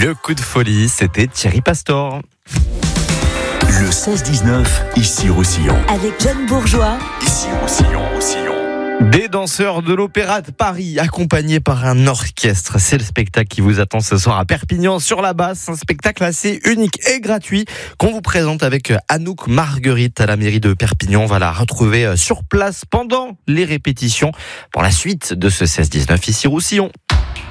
Le coup de folie, c'était Thierry Pastor. Le 16-19, ici Roussillon. Avec John Bourgeois. Ici Roussillon. Des danseurs de l'Opéra de Paris, accompagnés par un orchestre. C'est le spectacle qui vous attend ce soir à Perpignan sur la Basse. Un spectacle assez unique et gratuit qu'on vous présente avec Anouk Marguerite à la mairie de Perpignan. On va la retrouver sur place pendant les répétitions pour la suite de ce 16-19 ici Roussillon.